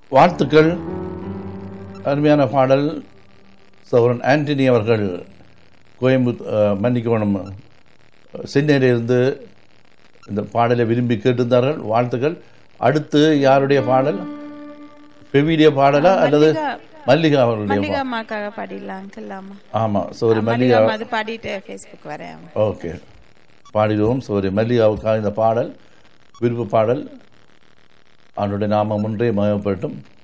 வாழ்த்துக்கள். அருமையான பாடல். சௌரன் ஆண்டனி அவர்கள் மன்னிக்கணும், சென்னையிலிருந்து இந்த பாடலை விரும்பி கேட்டிருந்தார்கள். வாழ்த்துக்கள். அடுத்து யாருடைய பாடல்? பெவிலிய பாடலா அல்லது மல்லிகா அவர்களுடைய? ஆமா, சோரி மல்லிகா வரேன். ஓகே, பாடிடுவோம். சோரி மல்லிகாவுக்காக இந்த பாடல் விருப்ப பாடல். அவனுடைய நாமம் ஒன்றே மயப்பட்டும்.